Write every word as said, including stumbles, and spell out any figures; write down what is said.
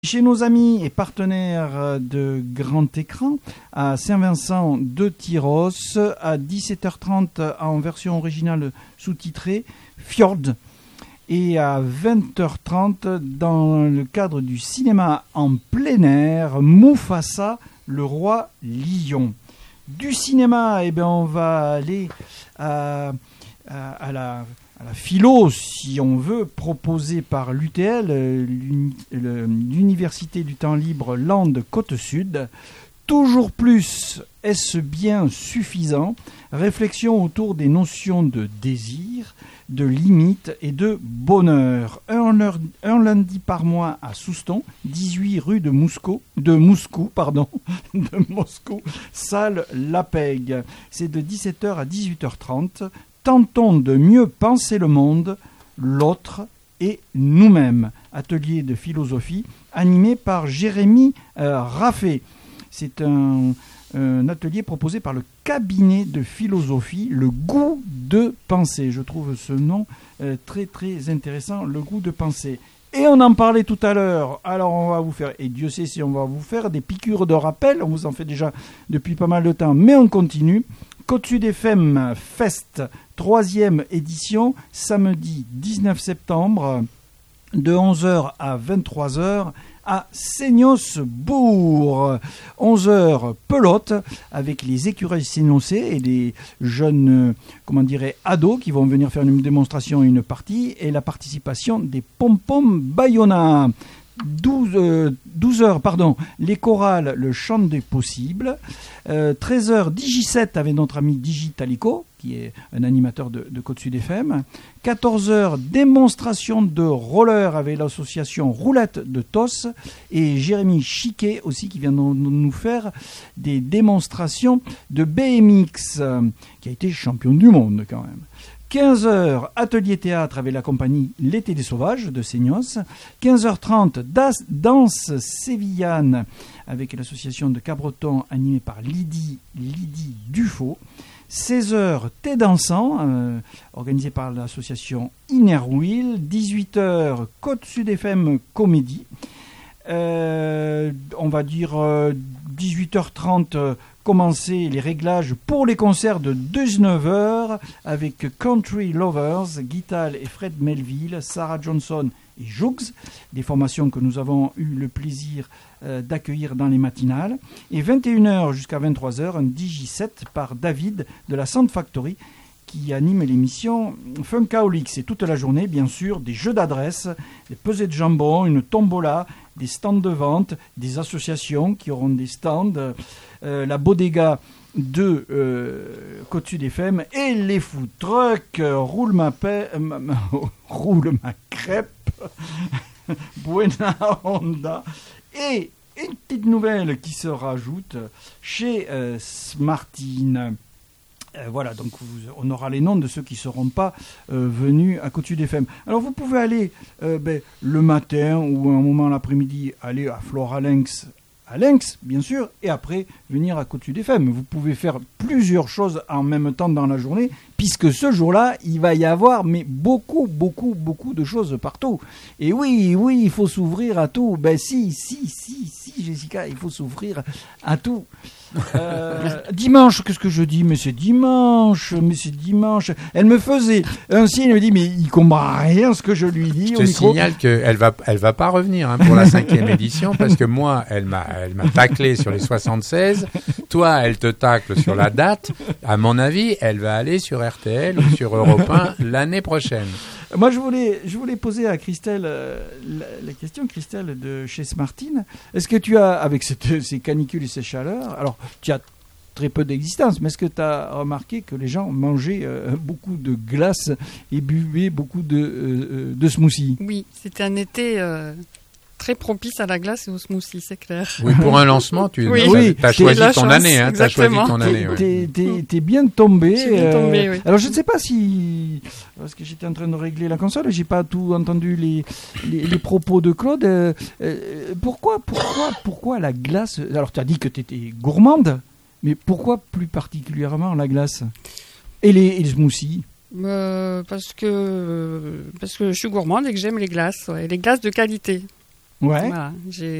Chez nos amis et partenaires de Grand Écran, à Saint-Vincent de Tyros, à dix-sept heures trente en version originale sous-titrée, Fjord, et à vingt heures trente dans le cadre du cinéma en plein air, Mufasa, le roi lion. Du cinéma, eh bien, on va aller à, à, à la... la philo, si on veut, proposée par l'U T L, l'Université du temps libre Landes Côte-Sud. Toujours plus, est-ce bien suffisant? Réflexion autour des notions de désir, de limite et de bonheur. Un, un lundi par mois à Souston, dix-huit rue de Moscou, de Moscou, pardon, de Moscou, salle Lapeg. C'est de dix-sept heures à dix-huit heures trente. Tentons de mieux penser le monde, l'autre et nous-mêmes. Atelier de philosophie animé par Jérémy euh, Raffet. C'est un, un atelier proposé par le cabinet de philosophie, le goût de penser. Je trouve ce nom euh, très très intéressant, le goût de penser. Et on en parlait tout à l'heure, alors on va vous faire, et Dieu sait si on va vous faire des piqûres de rappel, on vous en fait déjà depuis pas mal de temps, mais on continue. Côte-Sud F M Fest, troisième édition, samedi dix-neuf septembre, de onze heures à vingt-trois heures, à Seignos-Bourg. onze heures pelote, avec les écureuils sénoncés et les jeunes, comment dirais, ados qui vont venir faire une démonstration et une partie, et la participation des pom-pom Bayona. douze heures, pardon, les chorales, le chant des possibles. Euh, treize heures, Digiset avec notre ami Digitalico, qui est un animateur de, de Côte-Sud F M. quatorze heures, démonstration de roller avec l'association Roulette de Tos. Et Jérémy Chiquet aussi, qui vient de nous faire des démonstrations de B M X, euh, qui a été champion du monde quand même. quinze heures, atelier théâtre avec la compagnie L'été des sauvages de Seignos. quinze heures trente, das, danse sévillane avec l'association de Cabreton animée par Lydie, Lydie Dufaux. seize heures, thé dansant euh, organisé par l'association Inner Wheel. dix-huit heures, Côte-Sud F M Comédie. Euh, on va dire euh, dix-huit heures trente, euh, commencer les réglages pour les concerts de dix-neuf heures avec Country Lovers, Guital et Fred Melville, Sarah Johnson et Jougs, des formations que nous avons eu le plaisir euh, d'accueillir dans les matinales. Et vingt et une heures jusqu'à vingt-trois heures, un Digiset par David de la Sound Factory qui anime l'émission Funkaolix. C'est toute la journée, bien sûr, des jeux d'adresse, des pesées de jambon, une tombola, des stands de vente, des associations qui auront des stands, euh, la bodega de euh, Côte-Sud F M et les food trucks, euh, roule ma paix, euh, ma, ma, roule ma crêpe, Buena Honda, et une petite nouvelle qui se rajoute chez euh, Smartine. Euh, voilà, donc vous, on aura les noms de ceux qui ne seront pas euh, venus à Côte-Sud F M. Alors vous pouvez aller euh, ben, le matin ou un moment l'après-midi, aller à Flora Lynx, à Lynx, bien sûr, et après venir à Côte-Sud F M. Vous pouvez faire plusieurs choses en même temps dans la journée, puisque ce jour-là, il va y avoir mais beaucoup, beaucoup, beaucoup de choses partout. Et oui, oui, il faut s'ouvrir à tout. Ben si, si, si, si, Jessica, il faut s'ouvrir à tout. Euh, dimanche, qu'est-ce que je dis? Mais c'est dimanche, mais c'est dimanche. Elle me faisait un signe, elle me dit, mais il comprend rien ce que je lui dis. Je te signale qu'elle va, elle va pas revenir hein, pour la cinquième édition, parce que moi, elle m'a, elle m'a taclé sur les soixante-seize. Toi, elle te tacle sur la date. À mon avis, elle va aller sur R T L ou sur Europe un l'année prochaine. Moi, je voulais, je voulais poser à Christelle euh, la, la question, Christelle, de chez Smartine. Est-ce que tu as, avec cette, ces canicules et ces chaleurs, alors tu as très peu d'existence, mais est-ce que tu as remarqué que les gens mangeaient euh, beaucoup de glace et buvaient beaucoup de, euh, de smoothies? Oui, c'était un été euh, très propice à la glace et au smoothie, c'est clair. Oui, pour un lancement, tu oui. oui, as choisi ton chance, année. Hein, tu as choisi ton année. Ouais. T'es, t'es, t'es bien tombé. Je suis bien tombé, euh... oui. Alors, je ne sais pas si... Parce que j'étais en train de régler la console et je n'ai pas tout entendu les, les, les propos de Claude. Euh, euh, pourquoi, pourquoi, pourquoi la glace... Alors, tu as dit que tu étais gourmande, mais pourquoi plus particulièrement la glace et les, et les smoothies? euh, parce, que, parce que je suis gourmande et que j'aime les glaces. Ouais, les glaces de qualité. Ouais. Voilà, j'ai